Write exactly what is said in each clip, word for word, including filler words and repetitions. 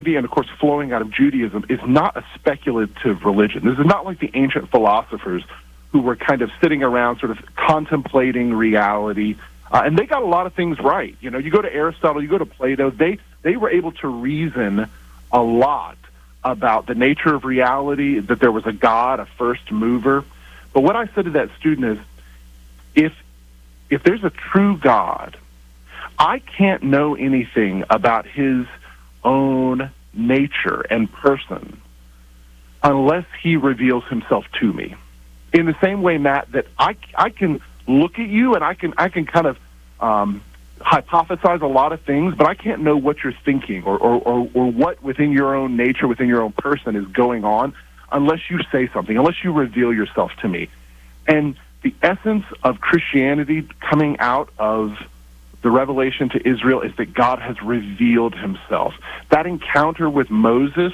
and, of course, flowing out of Judaism, is not a speculative religion. This is not like the ancient philosophers who were kind of sitting around sort of contemplating reality. Uh, and they got a lot of things right. You know, you go to Aristotle, you go to Plato, they, they were able to reason a lot about the nature of reality, that there was a God, a first mover. But what I said to that student is, if if there's a true God, I can't know anything about his own nature and person unless he reveals himself to me. In the same way, Matt, that I, I can look at you and I can I can kind of um, hypothesize a lot of things, but I can't know what you're thinking or, or, or, or what within your own nature, within your own person is going on unless you say something, unless you reveal yourself to me. And the essence of Christianity coming out of the revelation to Israel is that God has revealed himself. That encounter with Moses,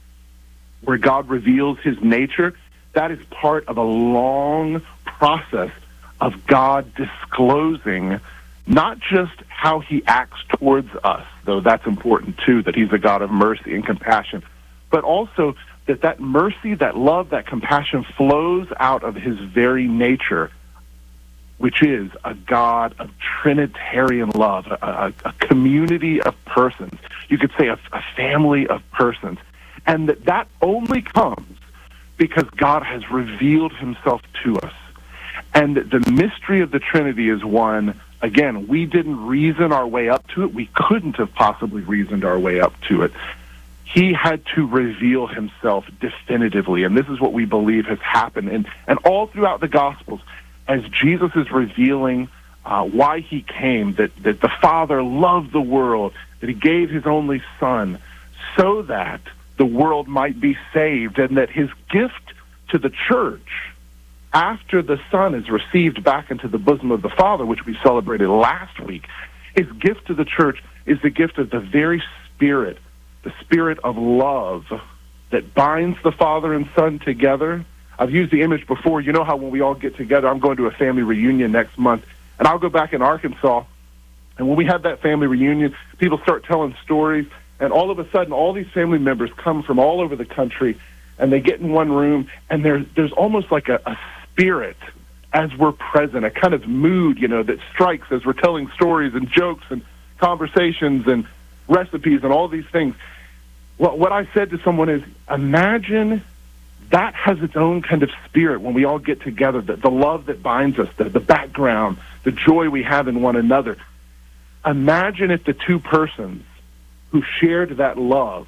where God reveals his nature, that is part of a long process of God disclosing not just how he acts towards us, though that's important too, that he's a God of mercy and compassion, but also that that mercy, that love, that compassion flows out of his very nature, which is a God of Trinitarian love, a, a, a community of persons. You could say a, a family of persons. And that that only comes because God has revealed himself to us. And the mystery of the Trinity is one, again, we didn't reason our way up to it. We couldn't have possibly reasoned our way up to it. He had to reveal himself definitively, and this is what we believe has happened. And, and all throughout the Gospels, as Jesus is revealing uh, why he came, that, that the Father loved the world, that he gave his only Son so that the world might be saved, and that his gift to the church, after the Son is received back into the bosom of the Father, which we celebrated last week, his gift to the church is the gift of the very Spirit, the Spirit of love that binds the Father and Son together. I've used the image before. You know how when we all get together, I'm going to a family reunion next month, and I'll go back in Arkansas, and when we have that family reunion, people start telling stories, and all of a sudden, all these family members come from all over the country, and they get in one room, and there's, there's almost like a, a spirit as we're present, a kind of mood, you know, that strikes as we're telling stories and jokes and conversations and recipes and all these things. Well, what I said to someone is, imagine that has its own kind of spirit when we all get together, the, the love that binds us, the, the background, the joy we have in one another. Imagine if the two persons who shared that love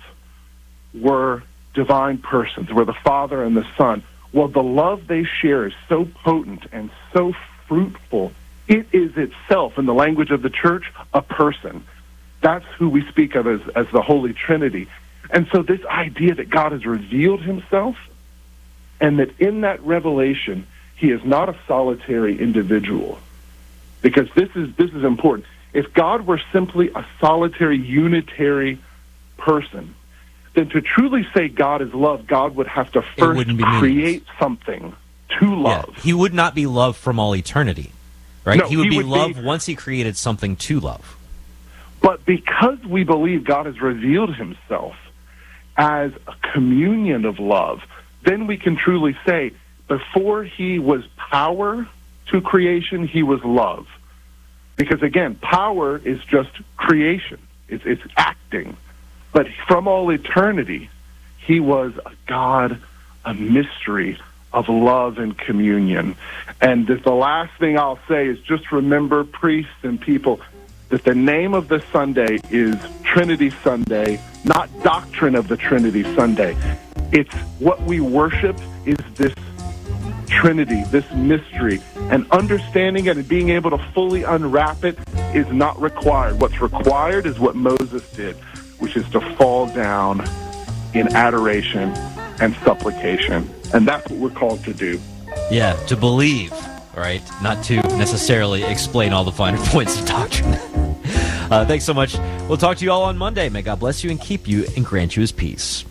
were divine persons, were the Father and the Son. Well, the love they share is so potent and so fruitful, it is itself, in the language of the church, a person. That's who we speak of as, as the Holy Trinity. And so this idea that God has revealed himself, and that in that revelation, he is not a solitary individual. Because this is this is important. If God were simply a solitary, unitary person, then to truly say God is love, God would have to first create something to love. Yeah, he would not be love from all eternity, right? No, he would he be would love be, once he created something to love. But because we believe God has revealed himself as a communion of love, then we can truly say, before he was power to creation, he was love. Because again, power is just creation. It's, it's acting. But from all eternity, he was a God, a mystery of love and communion. And the last thing I'll say is just remember, priests and people, that the name of this Sunday is Trinity Sunday, not Doctrine of the Trinity Sunday. It's what we worship is this Trinity, this mystery, and understanding it and being able to fully unwrap it is not required. What's required is what Moses did, which is to fall down in adoration and supplication. And that's what we're called to do. Yeah, to believe, right? Not to necessarily explain all the finer points of doctrine. uh, thanks so much. We'll talk to you all on Monday. May God bless you and keep you and grant you his peace.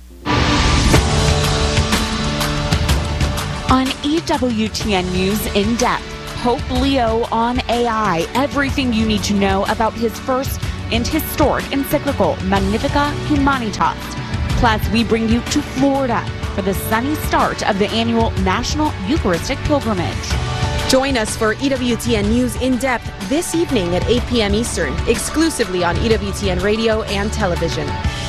On E W T N News In Depth, Pope Leo on A I. Everything you need to know about his first and historic encyclical Magnificat Humanitas. Plus, we bring you to Florida for the sunny start of the annual National Eucharistic Pilgrimage. Join us for E W T N News in depth this evening at eight p.m. Eastern, exclusively on E W T N radio and television.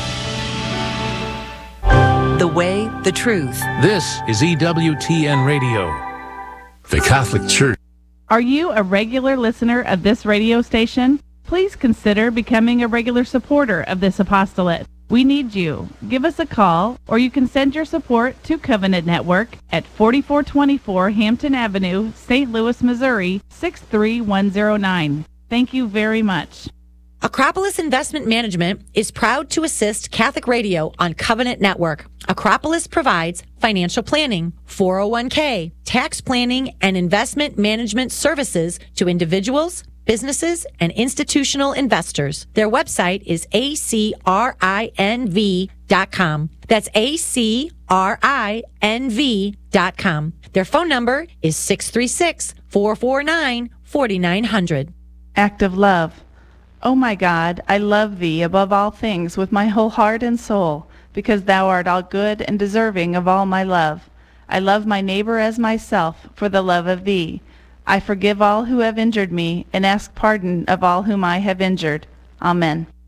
The way, the truth. This is E W T N Radio, the Catholic Church. Are you a regular listener of this radio station? Please consider becoming a regular supporter of this apostolate. We need you. Give us a call, or you can send your support to Covenant Network at forty-four twenty-four Hampton Avenue, Saint Louis, Missouri, six three one zero nine. Thank you very much. Acropolis Investment Management is proud to assist Catholic Radio on Covenant Network. Acropolis provides financial planning, four oh one k, tax planning, and investment management services to individuals, businesses, and institutional investors. Their website is A C R I N V dot com. That's A C R I N V dot com. Their phone number is six three six, four four nine, four nine zero zero. Act of love. O my God, I love thee above all things with my whole heart and soul, because thou art all good and deserving of all my love. I love my neighbor as myself for the love of thee. I forgive all who have injured me, and ask pardon of all whom I have injured. Amen.